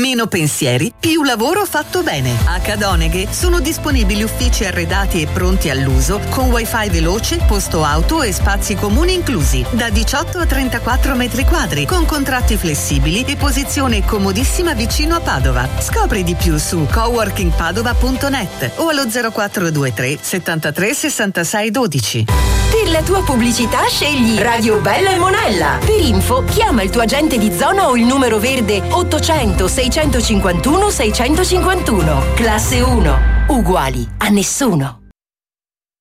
Meno pensieri, più lavoro fatto bene. A Cadoneghe sono disponibili uffici arredati e pronti all'uso con wifi veloce, posto auto e spazi comuni inclusi. Da 18 a 34 metri quadri, con contratti flessibili e posizione comodissima vicino a Padova. Scopri di più su coworkingpadova.net o allo 0423 73 66 12. Per la tua pubblicità scegli Radio Bella e Monella. Per info chiama il tuo agente di zona o il numero verde 800 651 651. Classe 1. Uguali a nessuno.